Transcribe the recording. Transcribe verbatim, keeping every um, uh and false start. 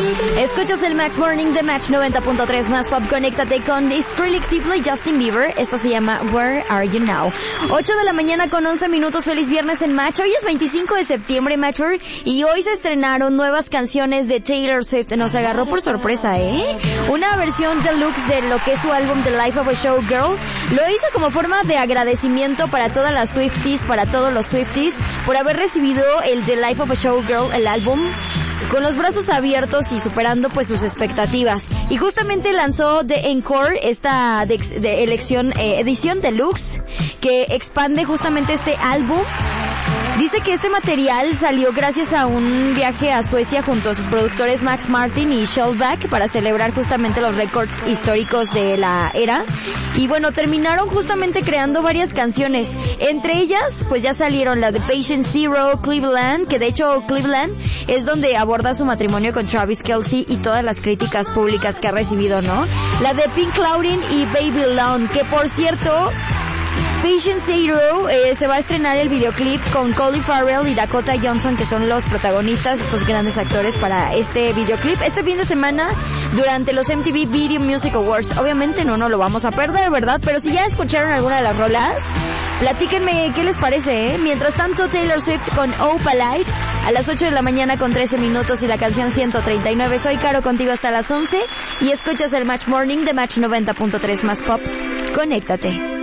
Escuchas el Match Morning de Match noventa punto tres más pop. Conéctate con Skrillex y Justin Bieber. Esto se llama Where Are You Now. ocho de la mañana con once minutos. Feliz viernes en Match. Hoy es veinticinco de septiembre, Matcher, y hoy se estrenaron nuevas canciones de Taylor Swift. Nos agarró por sorpresa, ¿eh? Una versión deluxe de lo que es su álbum The Life of a Showgirl. Lo hizo como forma de agradecimiento para todas las Swifties, para todos los Swifties, por haber recibido el The Life of a Showgirl, el álbum, con los brazos abiertos y superando pues sus expectativas. Y justamente lanzó The Encore, esta de, de elección, eh, edición deluxe, que expande justamente este álbum. Dice que este material salió gracias a un viaje a Suecia junto a sus productores Max Martin y Shellback para celebrar justamente los récords históricos de la era. Y bueno, terminaron justamente creando varias canciones. Entre ellas, pues ya salieron la de Patient Zero, Cleveland, que de hecho Cleveland es donde aborda su matrimonio con Travis Kelce y todas las críticas públicas que ha recibido, ¿no? La de Pink Clouding y Baby Alone, que por cierto, Patient Zero eh, se va a estrenar el videoclip con Colin Farrell y Dakota Johnson, que son los protagonistas, estos grandes actores para este videoclip, este fin de semana durante los M T V Video Music Awards. Obviamente no nos lo vamos a perder, ¿verdad? Pero si ya escucharon alguna de las rolas, platíquenme qué les parece, ¿eh? Mientras tanto, Taylor Swift con Opalite a las ocho de la mañana con trece minutos y la canción ciento treinta y nueve. Soy Caro, contigo hasta las once y escuchas el Match Morning de Match noventa punto tres más pop. Conéctate.